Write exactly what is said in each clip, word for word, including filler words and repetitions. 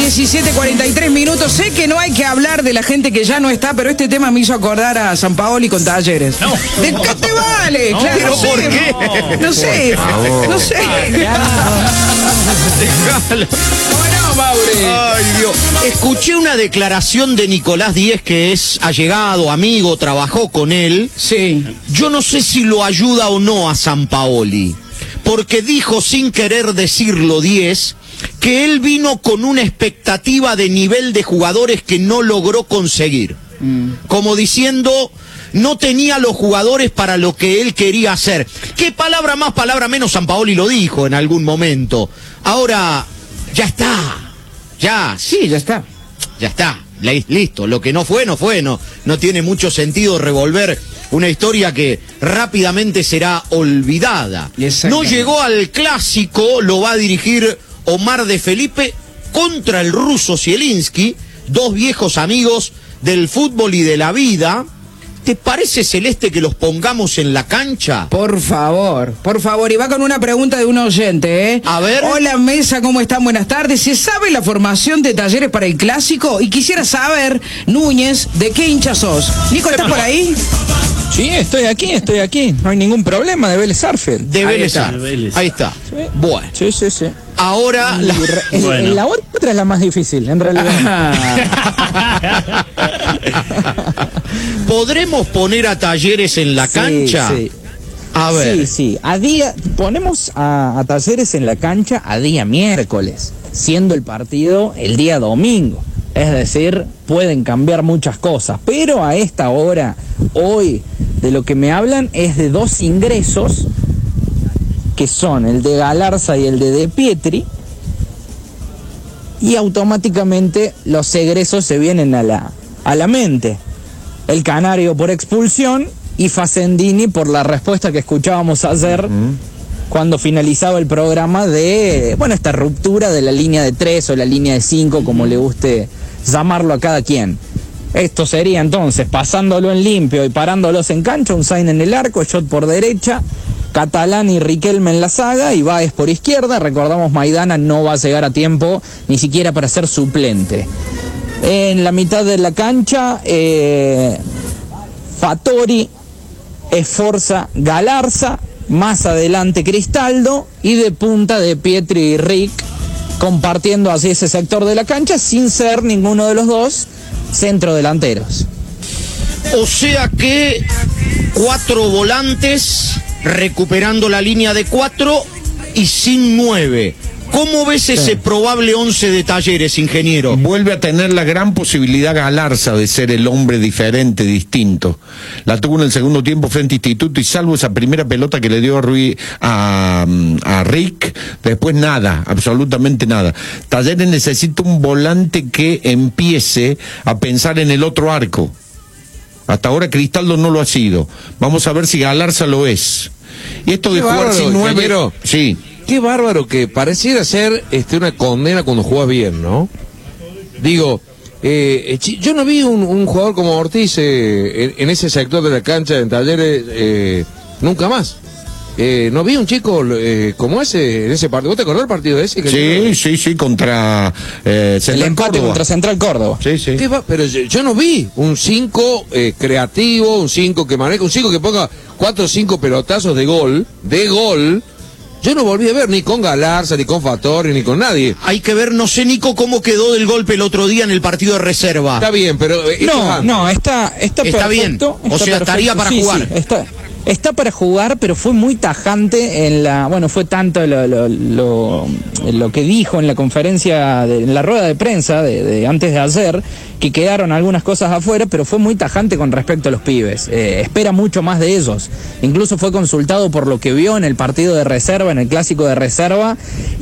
diecisiete cuarenta y tres minutos. Sé que no hay que hablar de la gente que ya no está, pero este tema me hizo acordar a Sampaoli con Talleres. No. ¿De qué te vale? No, claro, ¿pero no por sé. qué? No sé, no sé. Déjalo. No, Maure. Ay, Dios. Escuché una declaración de Nicolás Díez, que es allegado, amigo, trabajó con él. Sí. Yo no sé si lo ayuda o no a Sampaoli, porque dijo, sin querer decirlo Díez, que él vino con una expectativa de nivel de jugadores que no logró conseguir. Mm. Como diciendo, no tenía los jugadores para lo que él quería hacer. ¿Qué palabra más, palabra menos? Sampaoli lo dijo en algún momento. Ahora, ya está. Ya. Sí, ya está. Ya está. Listo. Lo que no fue, no fue. No, no tiene mucho sentido revolver una historia que rápidamente será olvidada. No llegó al clásico, lo va a dirigir Omar de Felipe contra el ruso Zielinski, dos viejos amigos del fútbol y de la vida. ¿Te parece, Celeste, que los pongamos en la cancha? Por favor, por favor. Y va con una pregunta de un oyente, ¿eh? A ver. Hola, mesa, ¿cómo están? Buenas tardes. ¿Se sabe la formación de Talleres para el clásico? Y quisiera saber, Núñez, ¿de qué hincha sos? Nico, ¿estás por ahí? Sí, estoy aquí, estoy aquí. No hay ningún problema, de Vélez Sarsfield. De Vélez Sarsfield. Ahí está. Sí. Bueno. Sí, sí, sí. Ahora la... El, bueno. la otra es la más difícil, en realidad. ¿Podremos poner a Talleres en la sí, cancha? Sí. A ver. Sí, sí. A día, ponemos a, a Talleres en la cancha a día miércoles, siendo el partido el día domingo. Es decir, pueden cambiar muchas cosas, pero a esta hora, hoy, de lo que me hablan es de dos ingresos, que son el de Galarza y el de De Pietri, y automáticamente los egresos se vienen a la, a la mente. El Canario por expulsión y Facendini por la respuesta que escuchábamos ayer uh-huh. cuando finalizaba el programa de, bueno, esta ruptura de la línea de tres o la línea de cinco, como uh-huh. le guste llamarlo a cada quien. Esto sería entonces, pasándolo en limpio y parándolos en cancha, un Sain en el arco, shot por derecha, Catalán y Riquelme en la saga y Báez por izquierda. Recordamos, Maidana no va a llegar a tiempo ni siquiera para ser suplente. En la mitad de la cancha, eh, Fattori, Esforza, Galarza, más adelante Cristaldo y de punta de Pietri y Rick, compartiendo así ese sector de la cancha sin ser ninguno de los dos centrodelanteros. O sea que cuatro volantes recuperando la línea de cuatro y sin nueve. ¿Cómo ves sí. ese probable once de Talleres, ingeniero? Vuelve a tener la gran posibilidad Galarza de ser el hombre diferente, distinto. La tuvo en el segundo tiempo frente a Instituto y salvo esa primera pelota que le dio a, Rui, a, a Rick, después nada, absolutamente nada. Talleres necesita un volante que empiece a pensar en el otro arco. Hasta ahora Cristaldo no lo ha sido. Vamos a ver si Galarza lo es. Y esto de jugar sin nueve... Sí. Qué bárbaro que pareciera ser este, una condena cuando juegas bien, ¿no? Digo, eh, yo no vi un, un jugador como Ortiz eh, en, en ese sector de la cancha, en Talleres, eh, nunca más. Eh, no vi un chico eh, como ese en ese partido. ¿Vos te acordás del partido ese? Que sí, yo... sí, sí, contra eh, Central el empate Córdoba. contra Central Córdoba. Sí, sí. ¿Qué va? Pero yo, yo no vi un cinco eh, creativo, un cinco que maneja, un cinco que ponga cuatro o cinco pelotazos de gol, de gol. Yo no volví a ver ni con Galarza, ni con Fattori, ni con nadie. Hay que ver, no sé, Nico, cómo quedó del golpe el otro día en el partido de reserva. Está bien, pero... Eh, no, no, está, está, está perfecto. bien. Está o sea, perfecto. estaría para sí, jugar. Sí, está, está para jugar, pero fue muy tajante en la... Bueno, fue tanto lo, lo, lo, lo que dijo en la conferencia, de, en la rueda de prensa de, de antes de ayer, que quedaron algunas cosas afuera, pero fue muy tajante con respecto a los pibes. Eh, espera mucho más de ellos. Incluso fue consultado por lo que vio en el partido de reserva, en el clásico de reserva,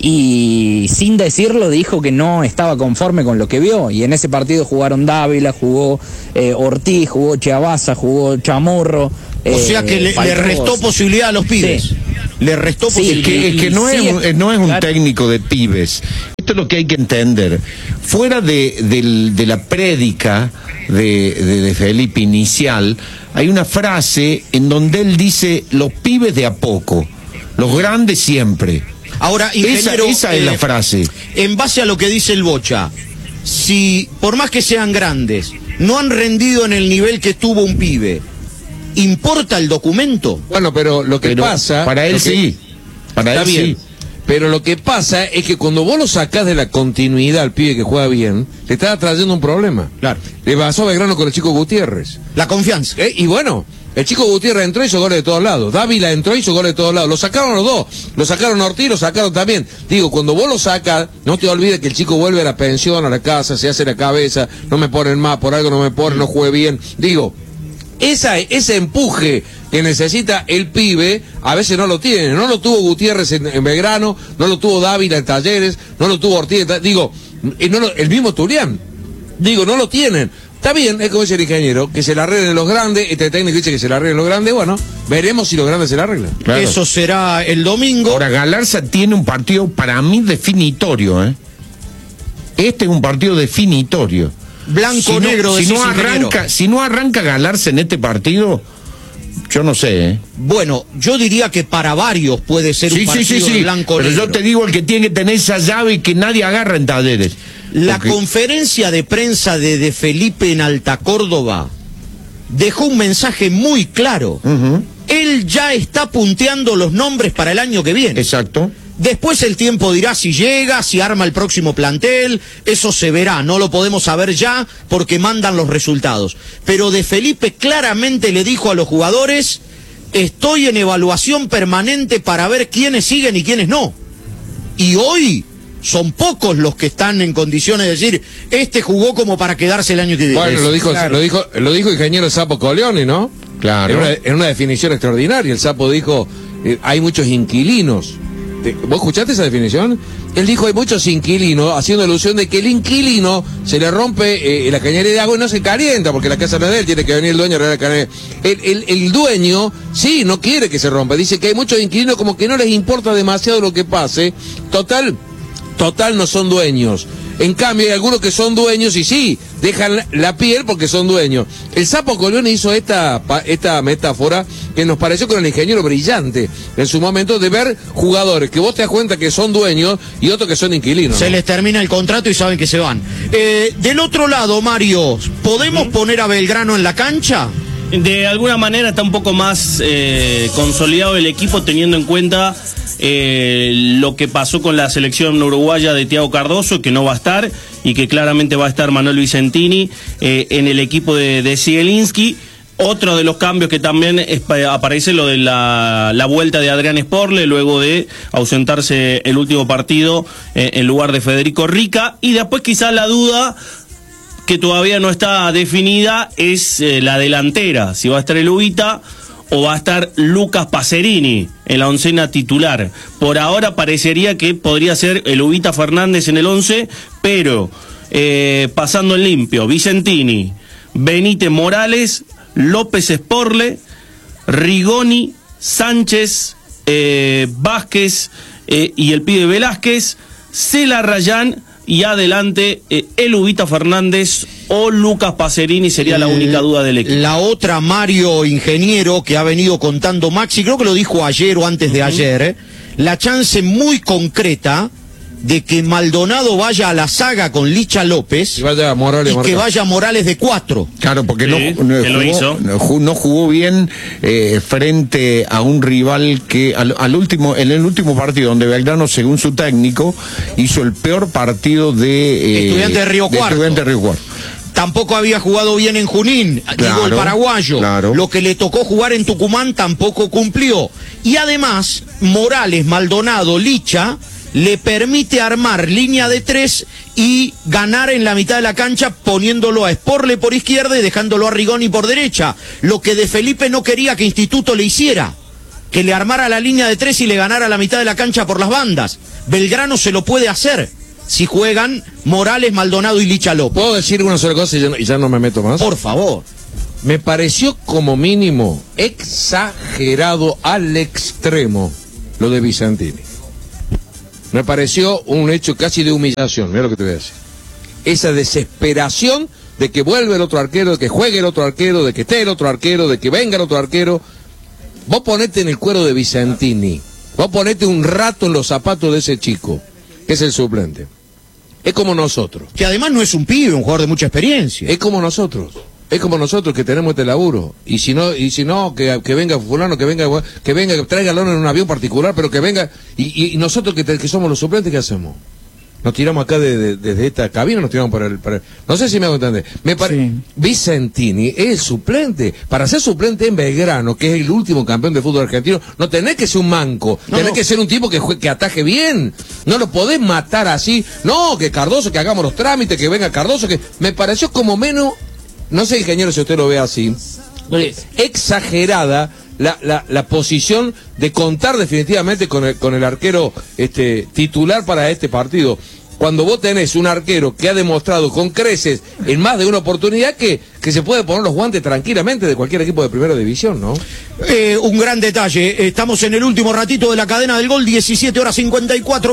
y sin decirlo dijo que no estaba conforme con lo que vio. Y en ese partido jugaron Dávila, jugó eh, Ortiz, jugó Chiabaza, jugó Chamorro. O eh, sea que le, le restó posibilidad a los pibes. Sí. Le restó sí, posibilidad. Es que, es que no, sí, es, es, no es un claro. técnico de pibes. Esto es lo que hay que entender. Fuera de, de, de la prédica de, de, de Felipe inicial, hay una frase en donde él dice, los pibes de a poco, los grandes siempre. Ahora, ingeniero, esa, esa eh, es la frase. En base a lo que dice el Bocha, si, por más que sean grandes, no han rendido en el nivel que tuvo un pibe, ¿importa el documento? Bueno, pero lo que Pero pasa... para él lo que- sí. Para Está él bien. sí. Pero lo que pasa es que cuando vos lo sacás de la continuidad al pibe que juega bien, te está trayendo un problema. Claro. Le pasó a Belgrano con el chico Gutiérrez. La confianza. Eh, y bueno, el chico Gutiérrez entró y hizo goles de todos lados. Dávila entró y hizo goles de todos lados. Lo sacaron los dos. Lo sacaron a Ortiz, lo sacaron también. Digo, cuando vos lo sacas, no te olvides que el chico vuelve a la pensión, a la casa, se hace la cabeza, no me ponen más, por algo no me ponen, no juegue bien. Digo, esa, ese empuje que necesita el pibe, a veces no lo tiene. No lo tuvo Gutiérrez en, en Belgrano, no lo tuvo Dávila en Talleres, no lo tuvo Ortiz en Ta- Digo, y no lo- el mismo Turián. Digo, no lo tienen. Está bien, es como dice el ingeniero, que se la arreglen los grandes, este técnico dice que se la arreglen los grandes, bueno, veremos si los grandes se la arreglan. Claro. Eso será el domingo. Ahora, Galarza tiene un partido para mí definitorio, ¿eh? Este es un partido definitorio. Blanco, Si no- negro, si decís, no ingeniero. arranca, si no arranca Galarza en este partido, yo no sé, ¿eh? Bueno, yo diría que para varios puede ser un Sí, sí, partido sí, de sí. blanco Pero negro. yo te digo el que tiene que tener esa llave que nadie agarra en Talleres. La Porque- conferencia de prensa de, de Felipe en Alta Córdoba dejó un mensaje muy claro. Ujú. Él ya está punteando los nombres para el año que viene. Exacto. Después el tiempo dirá si llega, si arma el próximo plantel, eso se verá, no lo podemos saber ya porque mandan los resultados. Pero de Felipe claramente le dijo a los jugadores, estoy en evaluación permanente para ver quiénes siguen y quiénes no. Y hoy son pocos los que están en condiciones de decir, este jugó como para quedarse el año que viene. Bueno, lo dijo, Claro. lo dijo, lo dijo el ingeniero Sapo Coleoni, ¿no? Claro. En una, en una definición extraordinaria. El Sapo dijo, eh, hay muchos inquilinos. Te- ¿Vos escuchaste esa definición? Él dijo, hay muchos inquilinos, haciendo alusión de que el inquilino se le rompe eh, la cañería de agua y no se calienta, porque la casa no es de él, tiene que venir el dueño a arreglar la cañería. El, el, el dueño, sí, no quiere que se rompa. Dice que hay muchos inquilinos como que no les importa demasiado lo que pase. Total, total no son dueños. En cambio, hay algunos que son dueños y sí, dejan la- la piel porque son dueños. El Sapo Colón hizo esta, pa- esta metáfora que nos pareció con el ingeniero brillante en su momento de ver jugadores que vos te das cuenta que son dueños y otros que son inquilinos. Se ¿no? les termina el contrato y saben que se van. Eh, del otro lado, Mario, ¿podemos poner a Belgrano en la cancha? De alguna manera está un poco más eh, consolidado el equipo teniendo en cuenta eh, lo que pasó con la selección uruguaya de Thiago Cardoso, que no va a estar, y que claramente va a estar Manuel Vicentini eh, en el equipo de, de Zielinski. Otro de los cambios que también es, aparece lo de la, la vuelta de Adrián Sporle luego de ausentarse el último partido eh, en lugar de Federico Rica, y después quizás la duda que todavía no está definida es eh, la delantera, si va a estar el Ubita o va a estar Lucas Pacerini en la oncena titular. Por ahora parecería que podría ser el Ubita Fernández en el once, pero eh, pasando en limpio, Vicentini, Benítez Morales, López Sporle, Rigoni, Sánchez, eh, Vázquez eh, y el pibe Velázquez, Cela Rayán, y adelante eh, el Ubita Fernández o Lucas Pacerini sería la única duda del equipo. La otra, Mario, ingeniero, que ha venido contando Maxi, creo que lo dijo ayer o antes de ayer, ¿eh? La chance muy concreta de que Maldonado vaya a la saga con Licha López Y vaya Morales, y que marca. vaya Morales de cuatro. Claro, porque Sí, no, no que lo jugó, hizo. no ju- no jugó bien eh, frente a un rival que al, al último, en el último partido donde Belgrano, según su técnico, hizo el peor partido de eh, Estudiante de Río Cuarto. Estudiante de Río Cuarto. Tampoco había jugado bien en Junín, digo Claro, el paraguayo. claro. Lo que le tocó jugar en Tucumán tampoco cumplió. Y además, Morales, Maldonado, Licha le permite armar línea de tres y ganar en la mitad de la cancha poniéndolo a Sporle por izquierda y dejándolo a Rigoni por derecha. Lo que de Felipe no quería que Instituto le hiciera, que le armara la línea de tres y le ganara la mitad de la cancha por las bandas. Belgrano se lo puede hacer si juegan Morales, Maldonado y Licha López. ¿Puedo decir una sola cosa y ya no, y ya no me meto más? Por favor. Me pareció como mínimo exagerado al extremo lo de Vicentini. Me pareció un hecho casi de humillación, mira lo que te voy a decir. Esa desesperación de que vuelve el otro arquero, de que juegue el otro arquero, de que esté el otro arquero, de que venga el otro arquero. Vos ponete en el cuero de Vicentini. Vos ponete un rato en los zapatos de ese chico, que es el suplente. Es como nosotros. Que además no es un pibe, un jugador de mucha experiencia. Es como nosotros. Es como nosotros que tenemos este laburo. Y si no, y si no, que, que venga fulano, que venga, que venga, que traiga en un avión particular, pero que venga. Y, y nosotros que, te, que somos los suplentes, ¿qué hacemos? Nos tiramos acá de, de, desde esta cabina, nos tiramos para el, para el... No sé si me hago entender. Me pare... sí. Vicentini es el suplente. Para ser suplente en Belgrano, que es el último campeón de fútbol argentino, no tenés que ser un manco. No, tenés no. que ser un tipo que, que ataje bien. No lo podés matar así. No, que Cardoso, que hagamos los trámites, que venga Cardoso, que... Me pareció como menos... No sé, ingeniero, si usted lo ve así. Exagerada la, la, la posición de contar definitivamente con el, con el arquero este, titular para este partido. Cuando vos tenés un arquero que ha demostrado con creces en más de una oportunidad que, que se puede poner los guantes tranquilamente de cualquier equipo de primera división, ¿no? Eh, un gran detalle. Estamos en el último ratito de la cadena del gol, diecisiete horas cincuenta y cuatro